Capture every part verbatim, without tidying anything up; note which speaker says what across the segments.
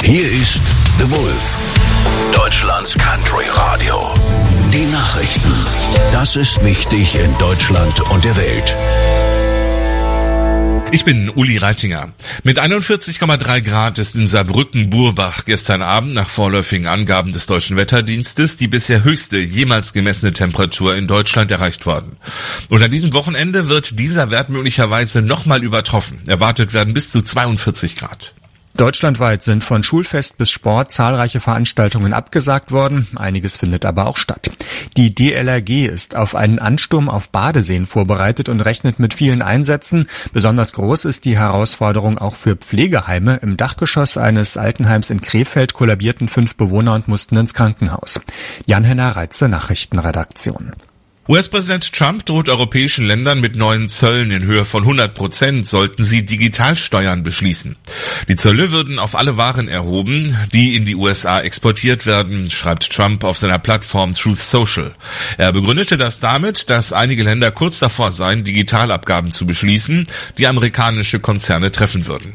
Speaker 1: Hier ist The Wolf, Deutschlands Country Radio. Die Nachrichten. Das ist wichtig in Deutschland und der Welt.
Speaker 2: Ich bin Uli Reitinger. Mit einundvierzig Komma drei Grad ist in Saarbrücken-Burbach gestern Abend nach vorläufigen Angaben des Deutschen Wetterdienstes die bisher höchste jemals gemessene Temperatur in Deutschland erreicht worden. Und an diesem Wochenende wird dieser Wert möglicherweise nochmal übertroffen. Erwartet werden bis zu zweiundvierzig Grad.
Speaker 3: Deutschlandweit sind von Schulfest bis Sport zahlreiche Veranstaltungen abgesagt worden. Einiges findet aber auch statt. Die D L R G ist auf einen Ansturm auf Badeseen vorbereitet und rechnet mit vielen Einsätzen. Besonders groß ist die Herausforderung auch für Pflegeheime. Im Dachgeschoss eines Altenheims in Krefeld kollabierten fünf Bewohner und mussten ins Krankenhaus. Jan-Henner Reitze, Nachrichtenredaktion.
Speaker 2: U S-Präsident Trump droht europäischen Ländern mit neuen Zöllen in Höhe von hundert Prozent, sollten sie Digitalsteuern beschließen. Die Zölle würden auf alle Waren erhoben, die in die U S A exportiert werden, schreibt Trump auf seiner Plattform Truth Social. Er begründete das damit, dass einige Länder kurz davor seien, Digitalabgaben zu beschließen, die amerikanische Konzerne treffen würden.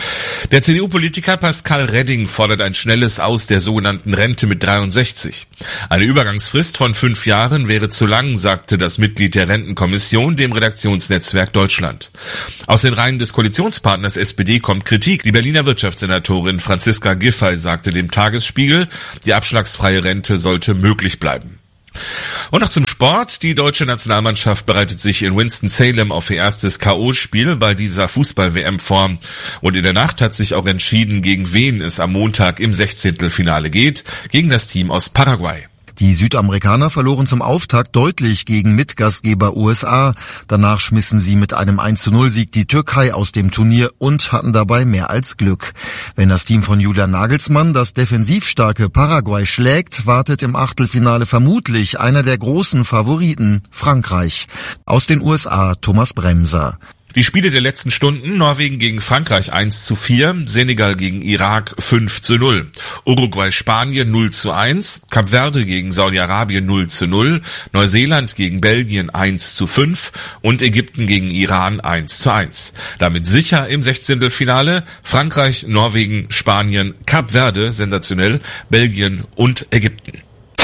Speaker 2: Der C D U-Politiker Pascal Redding fordert ein schnelles Aus der sogenannten Rente mit dreiundsechzig. Eine Übergangsfrist von fünf Jahren wäre zu lang, sagte das Mitglied der Rentenkommission dem Redaktionsnetzwerk Deutschland. Aus den Reihen des Koalitionspartners S P D kommt Kritik. Die Berliner Wirtschaftssenatorin Franziska Giffey sagte dem Tagesspiegel, die abschlagsfreie Rente sollte möglich bleiben. Und noch zum Sport. Die deutsche Nationalmannschaft bereitet sich in Winston-Salem auf ihr erstes K O-Spiel bei dieser Fußball-W M vor. Und in der Nacht hat sich auch entschieden, gegen wen es am Montag im Sechzehntelfinale geht, gegen das Team aus Paraguay.
Speaker 4: Die Südamerikaner verloren zum Auftakt deutlich gegen Mitgastgeber U S A. Danach schmissen sie mit einem eins zu null Sieg die Türkei aus dem Turnier und hatten dabei mehr als Glück. Wenn das Team von Julian Nagelsmann das defensiv starke Paraguay schlägt, wartet im Achtelfinale vermutlich einer der großen Favoriten, Frankreich. Aus den U S A Thomas Bremser.
Speaker 2: Die Spiele der letzten Stunden: Norwegen gegen Frankreich eins zu vier, Senegal gegen Irak fünf zu null, Uruguay-Spanien null zu eins, Kap Verde gegen Saudi-Arabien null zu null, Neuseeland gegen Belgien eins zu fünf und Ägypten gegen Iran eins zu eins. Damit sicher im Sechzehntelfinale Frankreich, Norwegen, Spanien, Kap Verde, sensationell, Belgien und Ägypten.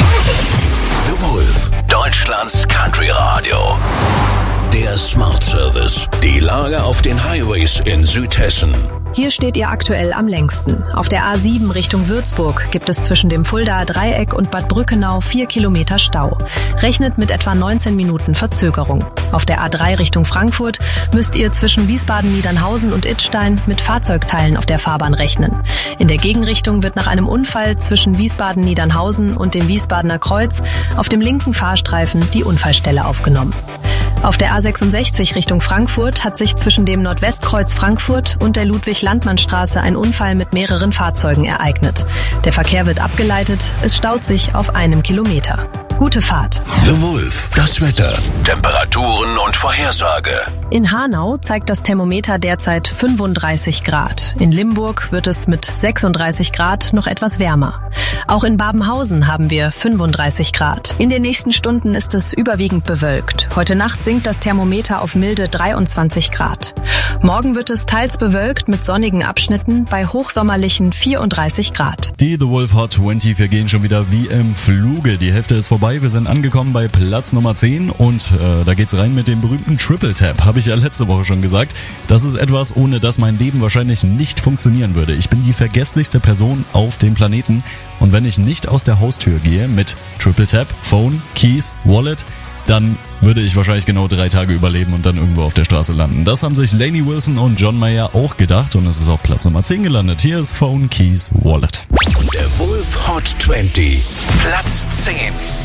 Speaker 1: The Wolf, Deutschlands Country Radio. Der Smart Service. Die Lage auf den Highways in Südhessen.
Speaker 5: Hier steht ihr aktuell am längsten. Auf der A sieben Richtung Würzburg gibt es zwischen dem Fuldaer Dreieck und Bad Brückenau vier Kilometer Stau. Rechnet mit etwa neunzehn Minuten Verzögerung. Auf der A drei Richtung Frankfurt müsst ihr zwischen Wiesbaden-Niedernhausen und Idstein mit Fahrzeugteilen auf der Fahrbahn rechnen. In der Gegenrichtung wird nach einem Unfall zwischen Wiesbaden-Niedernhausen und dem Wiesbadener Kreuz auf dem linken Fahrstreifen die Unfallstelle aufgenommen. Auf der A sechsundsechzig Richtung Frankfurt hat sich zwischen dem Nordwestkreuz Frankfurt und der Ludwig-Landmann-Straße ein Unfall mit mehreren Fahrzeugen ereignet. Der Verkehr wird abgeleitet, es staut sich auf einem Kilometer. Gute Fahrt.
Speaker 1: The Wolf, das Wetter, Temperaturen und Vorhersage.
Speaker 5: In Hanau zeigt das Thermometer derzeit fünfunddreißig Grad. In Limburg wird es mit sechsunddreißig Grad noch etwas wärmer. Auch in Babenhausen haben wir fünfunddreißig Grad. In den nächsten Stunden ist es überwiegend bewölkt. Heute Nacht sinkt das Thermometer auf milde dreiundzwanzig Grad. Morgen wird es teils bewölkt mit sonnigen Abschnitten bei hochsommerlichen vierunddreißig Grad.
Speaker 6: Die The Wolf Hot zwanzig, wir gehen schon wieder wie im Fluge. Die Hälfte ist vorbei. Wir sind angekommen bei Platz Nummer zehn und äh, da geht's rein mit dem berühmten Triple Tap. Habe ich ja letzte Woche schon gesagt. Das ist etwas, ohne das mein Leben wahrscheinlich nicht funktionieren würde. Ich bin die vergesslichste Person auf dem Planeten und wenn ich nicht aus der Haustür gehe mit Triple Tap, Phone, Keys, Wallet, dann würde ich wahrscheinlich genau drei Tage überleben und dann irgendwo auf der Straße landen. Das haben sich Lainey Wilson und John Mayer auch gedacht und es ist auf Platz Nummer zehn gelandet. Hier ist Phone, Keys, Wallet.
Speaker 1: Der Wolf Hot zwanzig, Platz zehn.